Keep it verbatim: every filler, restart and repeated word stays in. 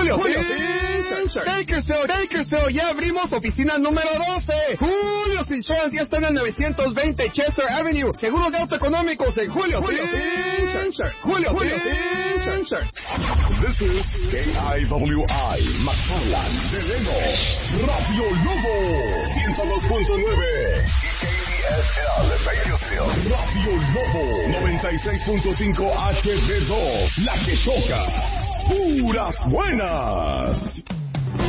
Julio, Julio Insurance. Bakersfield, Bakersfield, ya abrimos oficina número doce. Julio Insurance ya está en el novecientos veinte Chester Avenue. Seguros de auto económicos en Julio Insurance. Julio Insurance. This is K I W I, McFarland, Deleno, Radio Lobo, ciento dos punto nueve. Y K D S L, Bakersfield, Radio Lobo, noventa y seis punto cinco H D dos, la que toca. Puras buenas.